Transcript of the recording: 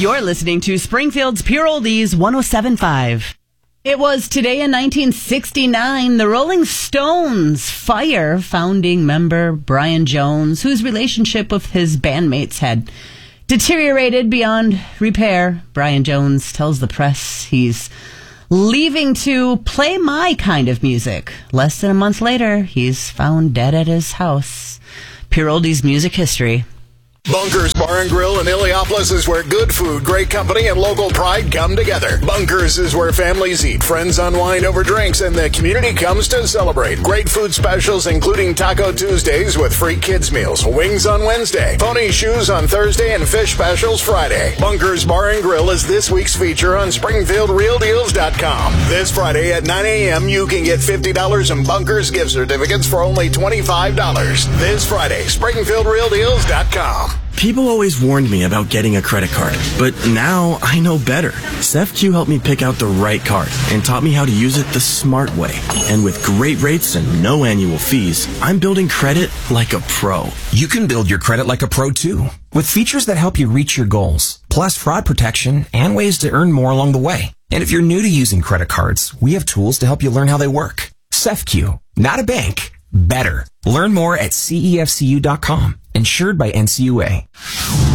You're listening to Springfield's Pure Oldies 107.5. It was today in 1969, the Rolling Stones fire founding member Brian Jones, whose relationship with his bandmates had deteriorated beyond repair. Brian Jones tells the press he's leaving to play my kind of music. Less than a month later, he's found dead at his house. Pure Oldies music history. Bunkers Bar and Grill in Illiopolis is where good food, great company, and local pride come together. Bunkers is where families eat, friends unwind over drinks, and the community comes to celebrate. Great food specials including Taco Tuesdays with free kids meals, wings on Wednesday, pony shoes on Thursday, and fish specials Friday. Bunkers Bar and Grill is this week's feature on SpringfieldRealDeals.com. This Friday at 9 a.m. you can get $50 in Bunkers gift certificates for only $25. This Friday, SpringfieldRealDeals.com. People always warned me about getting a credit card, but now I know better. SEFQ helped me pick out the right card and taught me how to use it the smart way. And with great rates and no annual fees, I'm building credit like a pro. You can build your credit like a pro too, with features that help you reach your goals, plus fraud protection and ways to earn more along the way. And if you're new to using credit cards, we have tools to help you learn how they work. SEFQ, not a bank, better. Learn more at cefcu.com. Insured by NCUA.